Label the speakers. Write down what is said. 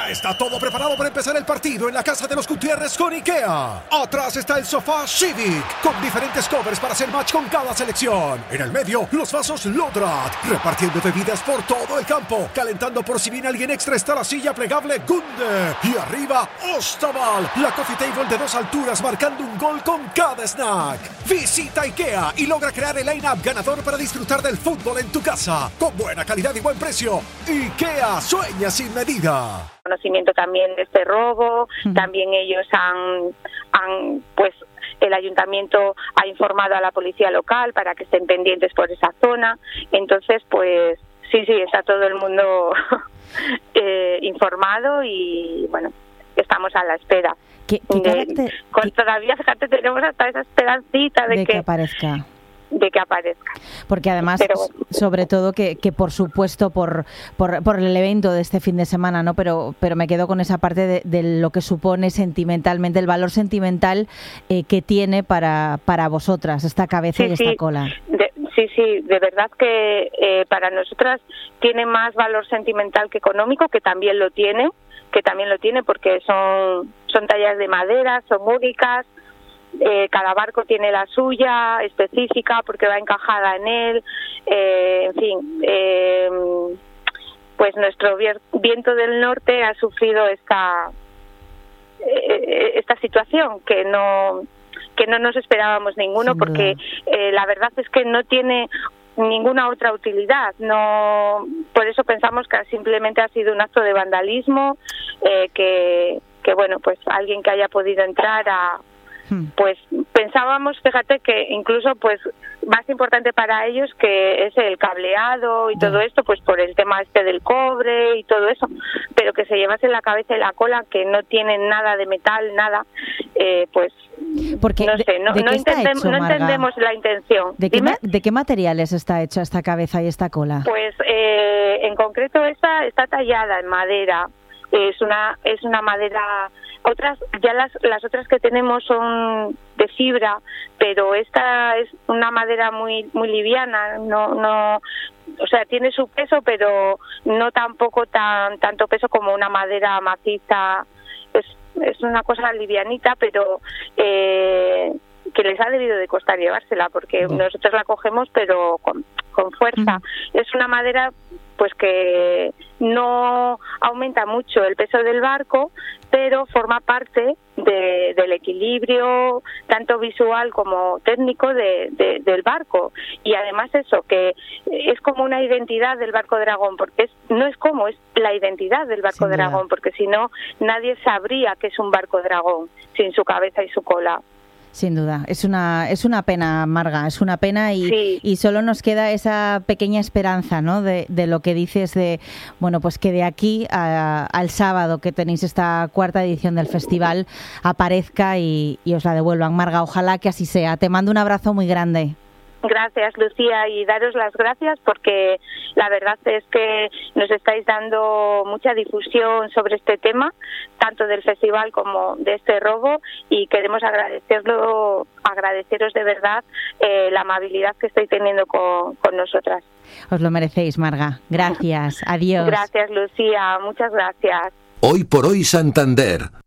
Speaker 1: Ya está todo preparado para empezar el partido en la casa de los Gutiérrez con IKEA. Atrás está el sofá Civic, con diferentes covers para hacer match con cada selección. En el medio, los vasos Lodrat, repartiendo bebidas por todo el campo. Calentando por si viene alguien extra está la silla plegable Gunde. Y arriba, Ostaval, la coffee table de 2 alturas marcando un gol con cada snack. Visita IKEA y logra crear el line-up ganador para disfrutar del fútbol en tu casa. Con buena calidad y buen precio. IKEA, sueña sin medida.
Speaker 2: Conocimiento también de este robo, también ellos pues el ayuntamiento ha informado a la policía local para que estén pendientes por esa zona, entonces pues sí, está todo el mundo informado y bueno, estamos a la espera. Todavía, fíjate, tenemos hasta esa esperancita de que aparezca.
Speaker 3: Porque además, sobre todo que por supuesto por el evento de este fin de semana, ¿no? Pero me quedo con esa parte de lo que supone sentimentalmente, el valor sentimental que tiene para vosotras esta cabeza y esta cola.
Speaker 2: De verdad que para nosotras tiene más valor sentimental que económico, que también lo tiene porque son tallas de madera, son únicas. Cada barco tiene la suya específica porque va encajada en él, en fin, pues nuestro viento del norte ha sufrido esta situación que no nos esperábamos ninguno, porque la verdad es que no tiene ninguna otra utilidad, no, por eso pensamos que simplemente ha sido un acto de vandalismo, que bueno, pues alguien que haya podido entrar pues pensábamos, fíjate, que incluso pues más importante para ellos que es el cableado y todo esto, pues por el tema del cobre y todo eso, pero que se llevase la cabeza y la cola, que no tienen nada de metal, nada, pues
Speaker 3: porque
Speaker 2: no sé, no entendemos la intención.
Speaker 3: ¿De qué materiales está hecha esta cabeza y esta cola?
Speaker 2: Pues en concreto esta está tallada en madera, es una madera. Otras, ya las otras que tenemos son de fibra, pero esta es una madera muy liviana, no, o sea, tiene su peso, pero no tampoco tanto peso como una madera maciza. Es una cosa livianita, pero que les ha debido de costar llevársela, porque nosotros la cogemos pero con fuerza. Es una madera pues que no aumenta mucho el peso del barco, pero forma parte del equilibrio tanto visual como técnico del barco, y además eso, que es como una identidad del barco dragón, porque es la identidad del barco dragón, porque si no nadie sabría que es un barco dragón sin su cabeza y su cola.
Speaker 3: Sin duda, es una pena, Marga, es una pena y solo nos queda esa pequeña esperanza, ¿no? De lo que dices de, bueno, pues que de aquí al sábado que tenéis esta 4ª edición del festival aparezca y os la devuelvan. Marga, ojalá que así sea. Te mando un abrazo muy grande.
Speaker 2: Gracias, Lucía, y daros las gracias porque la verdad es que nos estáis dando mucha difusión sobre este tema, tanto del festival como de este robo, y queremos agradeceros de verdad la amabilidad que estáis teniendo con nosotras.
Speaker 3: Os lo merecéis, Marga. Gracias. Adiós.
Speaker 2: Gracias, Lucía. Muchas gracias.
Speaker 4: Hoy por hoy Santander.